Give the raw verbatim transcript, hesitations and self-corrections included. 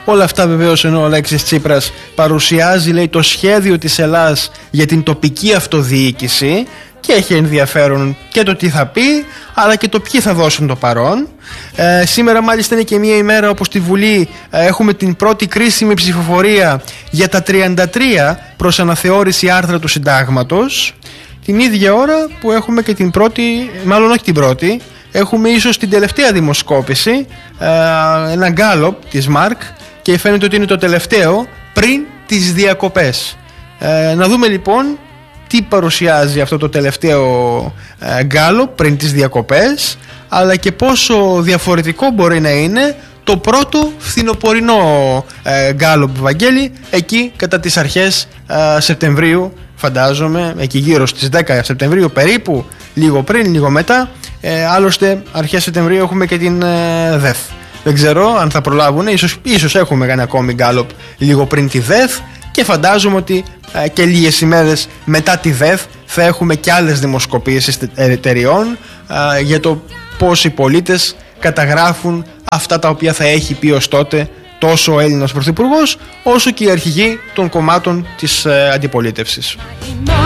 Όλα αυτά βεβαίως ενώ ο Αλέξης Τσίπρας παρουσιάζει, λέει, το σχέδιο της Ελλάδας για την τοπική αυτοδιοίκηση και έχει ενδιαφέρον και το τι θα πει, αλλά και το ποιοι θα δώσουν το παρόν. Ε, σήμερα μάλιστα είναι και μια ημέρα όπου στη Βουλή ε, έχουμε την πρώτη κρίσιμη ψηφοφορία για τα τριάντα τρία προς αναθεώρηση άρθρα του Συντάγματος, την ίδια ώρα που έχουμε και την πρώτη, μάλλον όχι την πρώτη, έχουμε ίσως την τελευταία δημοσκόπηση, ε, ένα γκάλοπ της Μάρκ, και φαίνεται ότι είναι το τελευταίο πριν τις διακοπές. Ε, να δούμε λοιπόν τι παρουσιάζει αυτό το τελευταίο ε, γκάλοπ πριν τις διακοπές, αλλά και πόσο διαφορετικό μπορεί να είναι το πρώτο φθινοπορεινό ε, γκάλοπ, Βαγγέλη, εκεί κατά τις αρχές ε, Σεπτεμβρίου, φαντάζομαι, εκεί γύρω στις δέκα Σεπτεμβρίου περίπου, λίγο πριν, λίγο μετά. Ε, άλλωστε αρχές Σεπτεμβρίου έχουμε και την ε, ΔΕΘ. Δεν ξέρω αν θα προλάβουν, ίσως, ίσως έχουμε κάνει ακόμη γκάλοπ λίγο πριν τη ΔΕΘ, και φαντάζομαι ότι ε, και λίγες ημέρες μετά τη ΔΕΘ θα έχουμε και άλλες δημοσκοπήσεις εταιριών ε, για το πώς οι πολίτες καταγράφουν αυτά τα οποία θα έχει πει ως τότε τόσο ο Έλληνας Πρωθυπουργός όσο και οι αρχηγοί των κομμάτων της ε, αντιπολίτευσης.